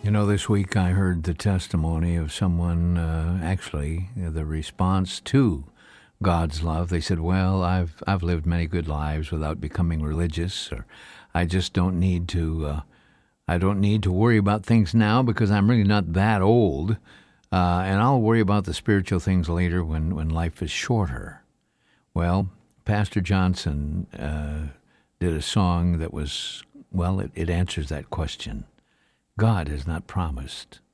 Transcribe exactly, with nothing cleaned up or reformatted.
You know, this week I heard the testimony of someone, uh, actually, the response to God's love. They said, well, I've I've lived many good lives without becoming religious, or I just don't need to, uh, I don't need to worry about things now because I'm really not that old, uh, and I'll worry about the spiritual things later when, when life is shorter. Well, Pastor Johnson uh, did a song that was, well, it, it answers that question. God has not promised